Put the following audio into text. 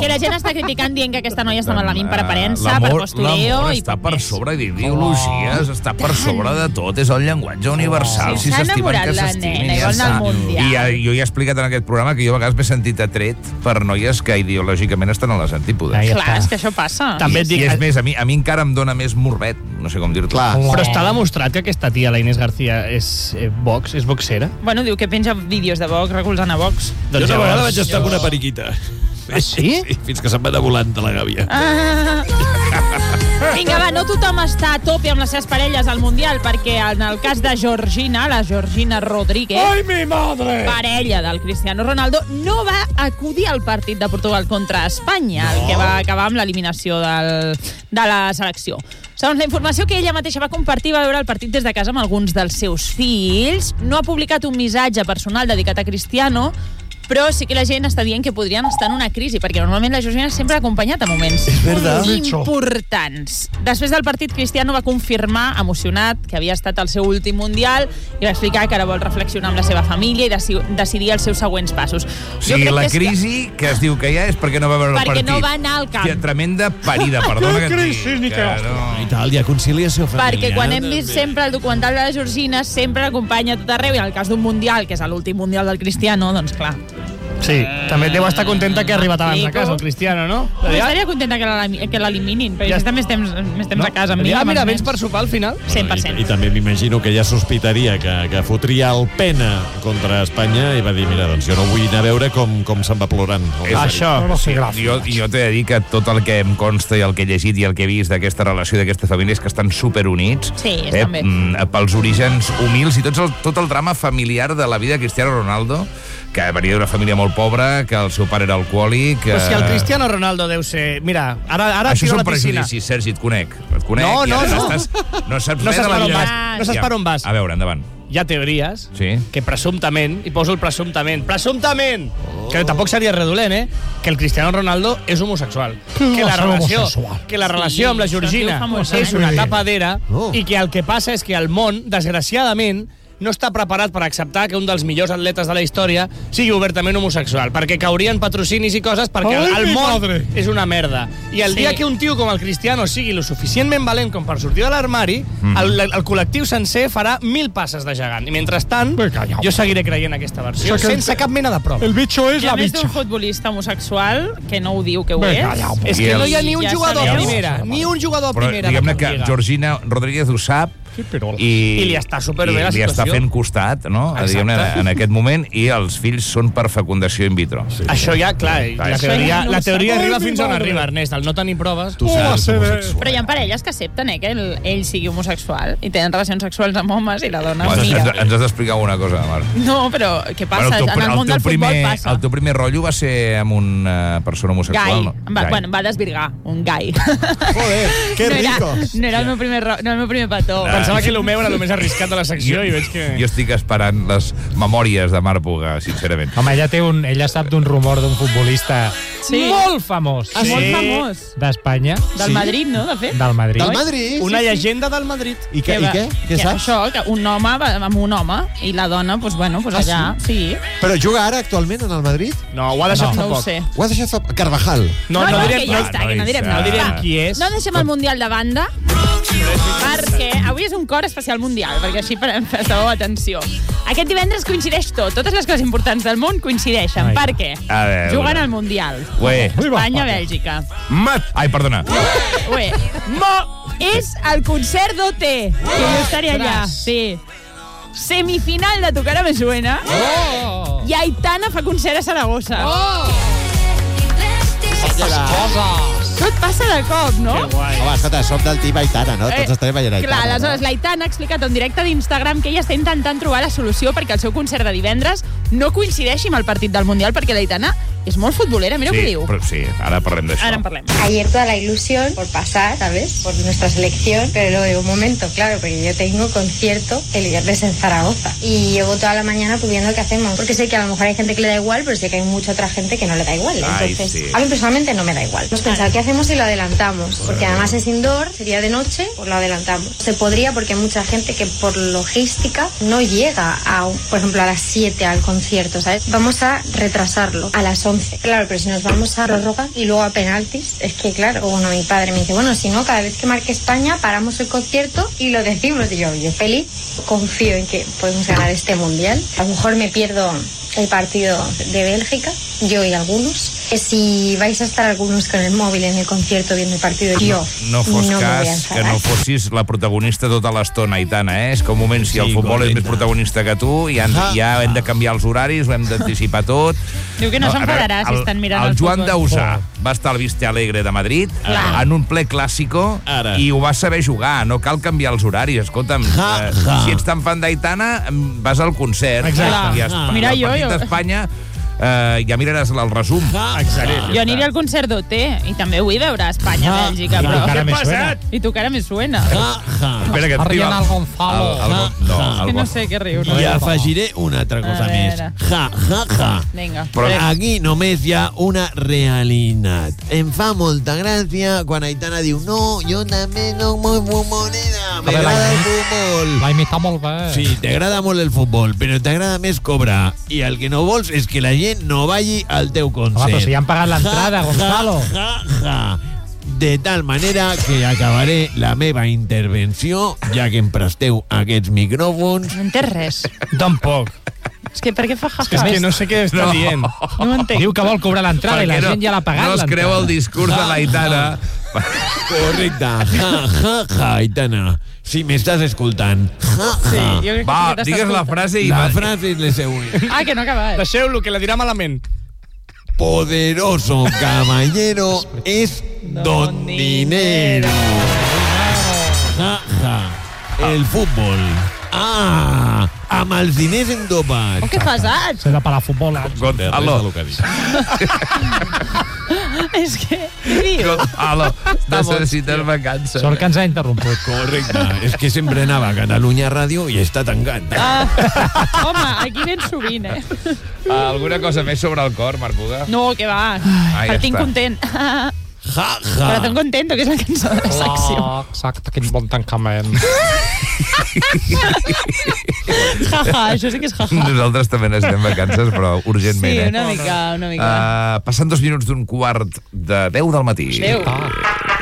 Que la gent està criticant dient que aquesta noia està malament per aparença, per postureo i està per sobre d'ideologies, està per sobre de tot, és el llenguatge universal, si s'estimen que s'estimin, ja està. I jo ja he explicat en aquest programa que jo a vegades m'he sentit atret per noies que ideològicament estan a les antípodes. Clar, és que això passa. I és més, a mi encara em dona més morbet, no sé com dir-t'ho. Però està demostrat que aquesta tia, la Inés García, és Vox, és boxera? Bueno, diu que penja vídeos de Vox recolzant a Vox. Jo una vegada vaig estar amb una periquita. Ah, sí? Sí, fins que se'n va de volant de la gàbia. Vinga, va, no tothom està a tope amb les seves parelles al Mundial, perquè en el cas de Georgina, la Georgina Rodríguez, Ai, mi madre! parella del Cristiano Ronaldo, no va acudir al partit de Portugal contra Espanya, el que va acabar amb l'eliminació de la selecció. Segons la informació que ella mateixa va compartir, va veure el partit des de casa amb alguns dels seus fills. No ha publicat un missatge personal dedicat a Cristiano, però sí que la gent està dient que podrien estar en una crisi, perquè normalment la Georgina sempre ha acompanyat a moments importants. Després del partit, Cristiano va confirmar, emocionat, que havia estat el seu últim Mundial i va explicar que ara vol reflexionar amb la seva família i decidir els seus següents passos. O sigui, la crisi que es diu que hi ha és perquè no va veure el partit. Perquè no va anar al camp. Que tremenda parida, perdona que et digui. I tal, hi ha conciliació familiar. Perquè quan hem vist sempre el documental de la Georgina, sempre l'acompanya a tot arreu, i en el cas d'un Mundial, que és l'últim Mundial del Cristiano, doncs clar. Sí, també deu estar contenta que ha arribat abans a casa el Cristiano, no? Estaria contenta que l'eliminin, perquè ja està més temps a casa amb mi. Mira, vens per sopar al final? 100%. I també m'imagino que ja sospitaria que fotria el pena contra Espanya i va dir, mira, doncs jo no vull anar a veure com se'n va plorant. Això. Jo t'he de dir que tot el que em consta i el que he llegit i el que he vist d'aquesta relació i d'aquesta família és que estan superunits. Sí, estan bé. Pels orígens humils i tot el drama familiar de la vida de Cristiano Ronaldo, que venia d'una família molt pobra, que el seu pare era alcohòlic... Però si el Cristiano Ronaldo deu ser... Mira, ara això tiro són la piscina. prejudicis, Sergi, et conec. No. No saps res de la vida. No saps per on vas. A veure, endavant. Hi ha teories que presumptament, i poso el presumptament, que tampoc seria redolent, que el Cristiano Ronaldo és homosexual. Que la relació amb la Georgina és una tapadera i que el que passa és que el món, desgraciadament, no està preparat per acceptar que un dels millors atletes de la història sigui obertament homosexual, perquè caurien patrocinis i coses, perquè el món és una merda. I el dia que un tio com el Cristiano sigui lo suficientment valent com per sortir de l'armari, el col·lectiu sencer farà 1000 passes de gegant. I mentrestant, jo seguiré creient aquesta versió, sense cap mena de prova. El bitxo és la bitxa. Hi ha més d'un futbolista homosexual que no ho diu que ho és. És que no hi ha ni un jugador a primera. Ni un jugador a primera. Però diguem-ne que Georgina Rodríguez ho sap, i li està superbé la situació. I li està fent costat, no? En aquest moment, i els fills són per fecundació in vitro. Això ja, clar, la teoria arriba fins on arriba, Ernest. Al no tenir proves... Però hi ha parelles que accepten que ell sigui homosexual i tenen relacions sexuals amb homes i la dona és amiga. Ens has d'explicar alguna cosa, Marc. No, però què passa? En el món del futbol passa. El teu primer rotllo va ser amb una persona homosexual, no? Bueno, va desvirgar, un gai. Joder, que rico. No era el meu primer petó. Pensava que el meu era el més arriscat de la secció i veig que... Jo estic esperant les memòries de Marc Puga, sincerament. Home, ella sap d'un rumor d'un futbolista molt famós. Molt famós. D'Espanya. Del Madrid, no, de fet? Del Madrid. Una llegenda del Madrid. I què? Què saps? Això, que un home va amb un home i la dona, doncs allà, sí. Però juga ara actualment en el Madrid? No, ho ha deixat fa poc. No ho sé. Ho ha deixat fa poc. Carvajal. No direm qui és. No deixem el Mundial de banda, perquè avui és un cor especial mundial, perquè així presteu atenció. Aquest divendres coincideix tot. Totes les coses importants del món coincideixen. Per què? Juguen al Mundial. Espanya-Bèlgica. Ai, perdona. És el concert d'OT, que jo estaré allà. Sí. Semifinal de Tocarà Me Suena. I Aitana fa concert a Saragossa. Tot passa de cop, no? Home, escolta, som del team Aitana, no? Tots estarem veient Aitana. Clar, aleshores, l'Aitana ha explicat en directe d'Instagram que ella està intentant trobar la solució perquè el seu concert de divendres no coincideixi amb el partit del Mundial, perquè l'Aitana és molt futbolera, mira què diu. Sí, ara parlem d'això. Ara en parlem. Ayer toda la ilusión por pasar, ¿sabes? Por nuestra selección, pero luego de un momento, claro, porque yo tengo concierto el viernes en Zaragoza y llevo toda la mañana viendo qué hacemos, porque sé que a lo mejor hay gente que le da igual, pero sé que hay mucha otra gente que no le da igual. Entonces, a mí personalmente no me da igual. Hemos pensado, ¿qué hacemos si lo adelantamos? Porque además es indoor, sería de noche, pues lo adelantamos. Se podría porque hay mucha gente que por logística no llega, por ejemplo, a las 7 al concierto, ¿sabes? Vamos a retrasarlo a las 11. 11. Claro, pero si nos vamos a prórroga y luego a penaltis, es que claro, bueno, mi padre me dice, bueno, si no, cada vez que marque España paramos el concierto y lo decimos. Y yo feliz, confío en que podemos ganar este mundial. A lo mejor me pierdo el partido de Bélgica, yo y algunos. Si vais a estar algunos con el móvil en el concierto viendo el partido, jo no fos cas que no fossis la protagonista tota l'estona, Aitana, És que un moment, si el futbol és més protagonista que tu, ja hem de canviar els horaris, ho hem d'anticipar tot. Diu que no s'enfadarà si estan mirant el futbol. El Joan Dausà va estar al Viste Alegre de Madrid en un ple clàssico i ho va saber jugar, no cal canviar els horaris. Escolta'm, si ets tan fan d'Aitana, vas al concert. Mira, jo d'Espanya, ja miraràs el resum. Jo aniré al concert d'OT i també vull veure Espanya-Bèlgica, però què ha passat? I tu que ara me suena. Espera, que rient el Gonzalo. Que no sé què riu. I afegiré una altra cosa més. Vinga. Però aquí només hi ha una realitat. Em fa molta gràcia quan Aitana diu no, jo també no soc futbolera, m'agrada el futbol. L'ha imitat molt bé. Sí, t'agrada molt el futbol, però t'agrada més cobrar. I el que no vols és que la gent no vagi al teu concert. Però si ja han pagat l'entrada, Gonzalo. De tal manera que acabaré la meva intervenció, ja que em presteu aquests micròfons. No entès res. Tampoc. És que per què fa És que no sé què està dient. No ho entenc. Diu que vol cobrar l'entrada i la gent ja l'ha pagat. No es creu el discurs de l'Aitana. Correcte. Aitana, si m'estàs escoltant. Va, digues la frase i... La frase és la següent. Que no ha acabat. Deixeu-lo, que la dirà malament. Poderoso caballero es don dinero. El fútbol. Amb els diners endopats. Què pesat? Serà per a futbol. Gonzalo. És que... Gonzalo, necessites vacances. Sort que ens ha interromput. Correcte. És que sempre anava a Catalunya Ràdio i està tancat. Home, aquí ben sovint, Alguna cosa més sobre el cor, Marc Puga? No, que va. Ja Tinc content. Però tan contento, que és la cançó de la secció. Exacte, quin bon tancament. Això sí que és jaja. Nosaltres també necessitem vacances, però urgentment, Sí, una mica. Passant 2 minuts d'un quart de 10 del matí. Adéu.